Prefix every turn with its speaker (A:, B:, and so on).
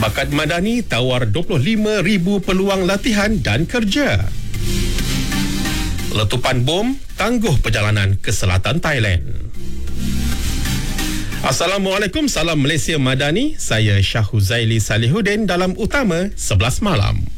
A: Akad Madani tawar 25,000 peluang latihan dan kerja. Letupan bom tangguh perjalanan ke selatan Thailand. Assalamualaikum, salam Malaysia Madani. Saya Syah Huzaili Salihuddin dalam Utama 11 Malam.